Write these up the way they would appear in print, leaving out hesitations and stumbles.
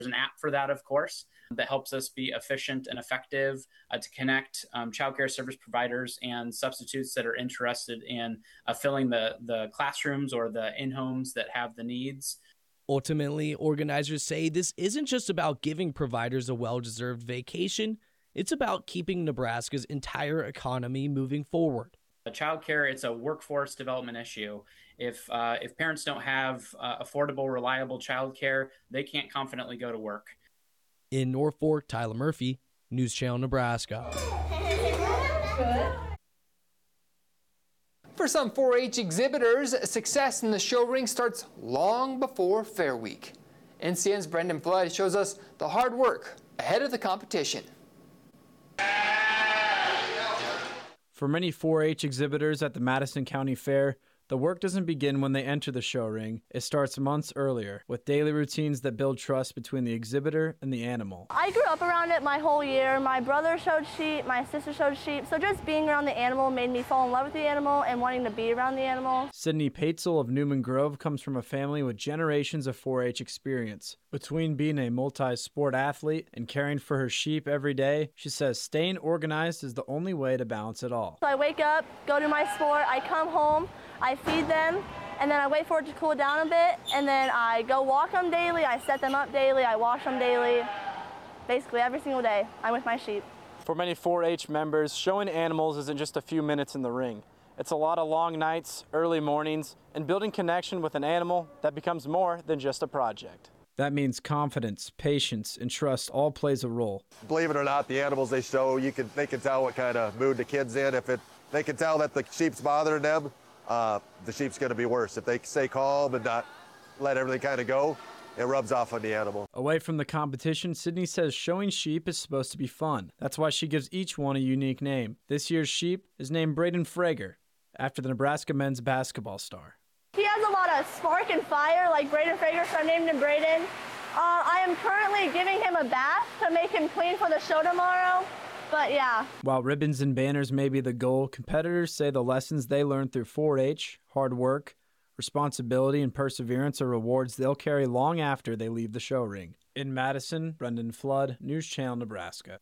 an app for that, of course, that helps us be efficient and effective to connect childcare service providers and substitutes that are interested in filling the classrooms or the in-homes that have the needs. Ultimately, organizers say this isn't just about giving providers a well-deserved vacation, it's about keeping Nebraska's entire economy moving forward. Childcare, it's a workforce development issue. If parents don't have affordable, reliable childcare, they can't confidently go to work. In Norfolk, Tyler Murphy, News Channel Nebraska. For some 4-H exhibitors, success in the show ring starts long before Fair Week. NCN's Brendan Flood shows us the hard work ahead of the competition. For many 4-H exhibitors at the Madison County Fair, the work doesn't begin when they enter the show ring. It starts months earlier, with daily routines that build trust between the exhibitor and the animal. I grew up around it my whole year. My brother showed sheep, my sister showed sheep, so just being around the animal made me fall in love with the animal and wanting to be around the animal. Sydney Paetzel of Newman Grove comes from a family with generations of 4-H experience. Between being a multi-sport athlete and caring for her sheep every day, she says staying organized is the only way to balance it all. So I wake up, go to my sport, I come home, I feed them, and then I wait for it to cool down a bit, and then I go walk them daily, I set them up daily, I wash them daily. Basically every single day, I'm with my sheep. For many 4-H members, showing animals isn't just a few minutes in the ring. It's a lot of long nights, early mornings, and building connection with an animal that becomes more than just a project. That means confidence, patience, and trust all plays a role. Believe it or not, the animals they show, they can tell what kind of mood the kid's in. If they can tell that the sheep's bothering them, the sheep's going to be worse. If they stay calm and not let everything kind of go, it rubs off on the animal. Away from the competition, Sydney says showing sheep is supposed to be fun. That's why she gives each one a unique name. This year's sheep is named Braden Frager, after the Nebraska men's basketball star. He has a lot of spark and fire like Braden Frager, so I named him Braden. I am currently giving him a bath to make him clean for the show tomorrow. But yeah. While ribbons and banners may be the goal, competitors say the lessons they learned through 4-H, hard work, responsibility, and perseverance are rewards they'll carry long after they leave the show ring. In Madison, Brendan Flood, News Channel, Nebraska.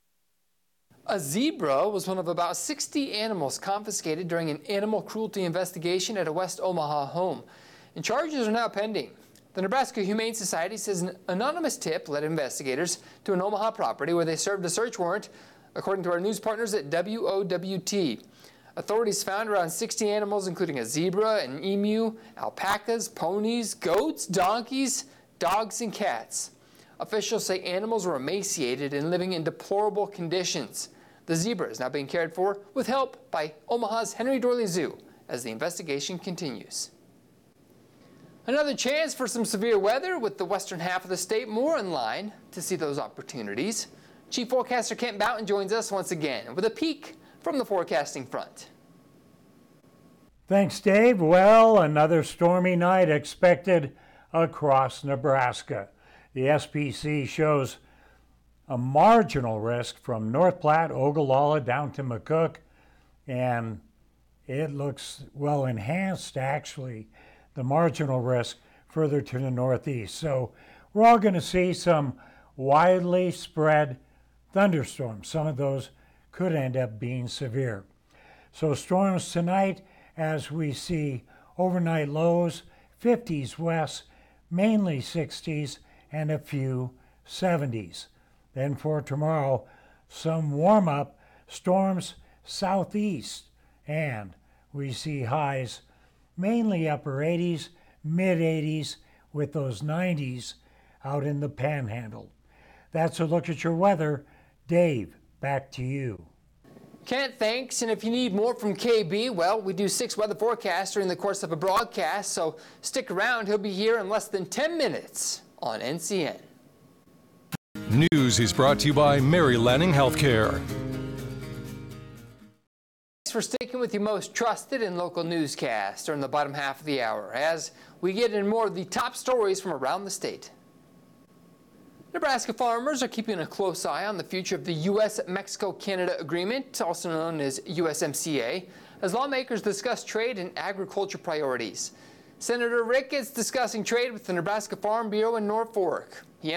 A zebra was one of about 60 animals confiscated during an animal cruelty investigation at a West Omaha home, and charges are now pending. The Nebraska Humane Society says an anonymous tip led investigators to an Omaha property where they served a search warrant, according to our news partners at WOWT. Authorities found around 60 animals, including a zebra, an emu, alpacas, ponies, goats, donkeys, dogs, and cats. Officials say animals were emaciated and living in deplorable conditions. The zebra is now being cared for with help by Omaha's Henry Dorley Zoo as the investigation continues. Another chance for some severe weather with the western half of the state more in line to see those opportunities. Chief Forecaster Kent Boughton joins us once again with a peek from the forecasting front. Thanks, Dave. Well, another stormy night expected across Nebraska. The SPC shows a marginal risk from North Platte, Ogallala, down to McCook, and it looks well enhanced, actually, the marginal risk further to the northeast. So we're all going to see some widely spread thunderstorms. Some of those could end up being severe. So storms tonight, as we see overnight lows, 50s west, mainly 60s, and a few 70s. Then for tomorrow, some warm-up storms southeast, and we see highs mainly upper 80s, mid-80s, with those 90s out in the panhandle. That's a look at your weather. Dave, back to you. Kent, thanks. And if you need more from KB, well, we do 6 weather forecasts during the course of a broadcast, so stick around. He'll be here in less than 10 minutes on NCN. News is brought to you by Mary Lanning Healthcare. Thanks for sticking with your most trusted and local newscast during the bottom half of the hour as we get in more of the top stories from around the state. Nebraska farmers are keeping a close eye on the future of the U.S.-Mexico-Canada Agreement, also known as USMCA, as lawmakers discuss trade and agriculture priorities. Senator Ricketts discussing trade with the Nebraska Farm Bureau in Norfolk. He